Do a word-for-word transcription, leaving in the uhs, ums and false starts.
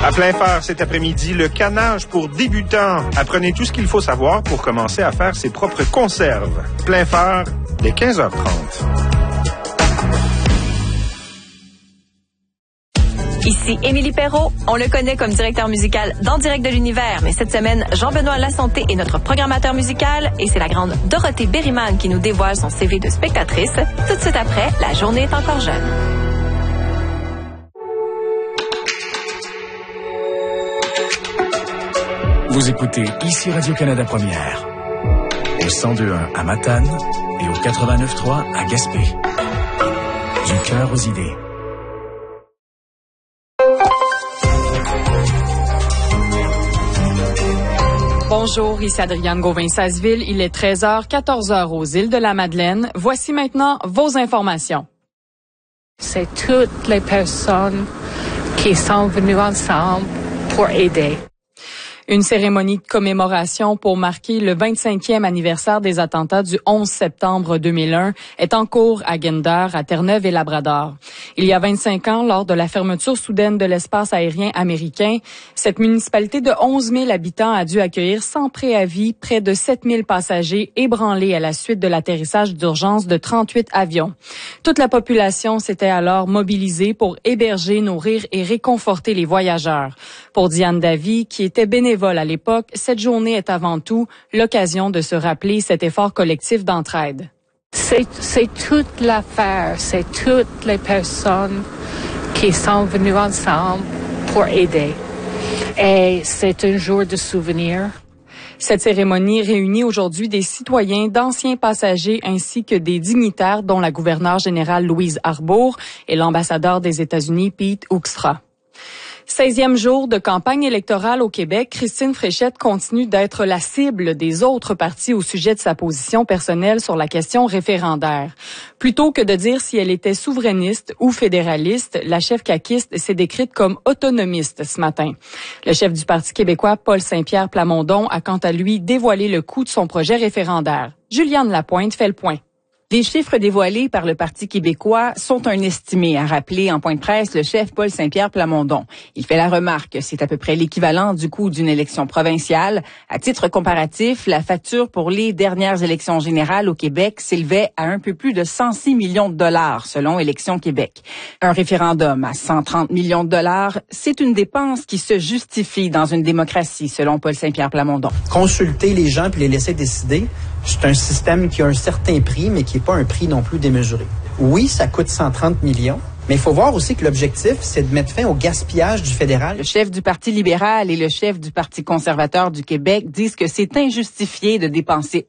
À plein phare cet après-midi, le canage pour débutants. Apprenez tout ce qu'il faut savoir pour commencer à faire ses propres conserves. Plein phare, dès quinze heures trente. Ici Émilie Perrault. On le connaît comme directeur musical d'En Direct de l'Univers, mais cette semaine, Jean-Benoît Lasanté est notre programmateur musical et c'est la grande Dorothée Berryman qui nous dévoile son C V de spectatrice. Tout de suite après, La journée est encore jeune. Vous écoutez ici Radio-Canada Première, au cent deux point un à Matane et au quatre-vingt-neuf point trois à Gaspé. Du cœur aux idées. Bonjour, ici Adrienne Gauvin-Sasseville. Il est treize heures, quatorze heures aux îles de la Madeleine. Voici maintenant vos informations. C'est toutes les personnes qui sont venues ensemble pour aider. Une cérémonie de commémoration pour marquer le vingt-cinquième anniversaire des attentats du onze septembre deux mille un est en cours à Gander, à Terre-Neuve et Labrador. Il y a vingt-cinq ans, lors de la fermeture soudaine de l'espace aérien américain, cette municipalité de onze mille habitants a dû accueillir sans préavis près de sept mille passagers ébranlés à la suite de l'atterrissage d'urgence de trente-huit avions. Toute la population s'était alors mobilisée pour héberger, nourrir et réconforter les voyageurs. Pour Diane Davy, qui était bénévole à l'époque, cette journée est avant tout l'occasion de se rappeler cet effort collectif d'entraide. C'est, c'est toute l'affaire, c'est toutes les personnes qui sont venues ensemble pour aider. Et c'est un jour de souvenir. Cette cérémonie réunit aujourd'hui des citoyens, d'anciens passagers ainsi que des dignitaires dont la gouverneure générale Louise Arbour et l'ambassadeur des États-Unis Pete Hoekstra. seizième jour de campagne électorale au Québec, Christine Fréchette continue d'être la cible des autres partis au sujet de sa position personnelle sur la question référendaire. Plutôt que de dire si elle était souverainiste ou fédéraliste, la chef caquiste s'est décrite comme autonomiste ce matin. Le chef du Parti québécois, Paul Saint-Pierre Plamondon, a quant à lui dévoilé le coût de son projet référendaire. Juliane Lapointe fait le point. Les chiffres dévoilés par le Parti québécois sont un estimé, a rappelé en point de presse le chef Paul Saint-Pierre Plamondon. Il fait la remarque que c'est à peu près l'équivalent du coût d'une élection provinciale. À titre comparatif, la facture pour les dernières élections générales au Québec s'élevait à un peu plus de cent six millions de dollars, selon Élections Québec. Un référendum à cent trente millions de dollars, c'est une dépense qui se justifie dans une démocratie, selon Paul Saint-Pierre Plamondon. Consulter les gens puis les laisser décider, c'est un système qui a un certain prix, mais qui n'est pas un prix non plus démesuré. Oui, ça coûte cent trente millions, mais il faut voir aussi que l'objectif, c'est de mettre fin au gaspillage du fédéral. Le chef du Parti libéral et le chef du Parti conservateur du Québec disent que c'est injustifié de dépenser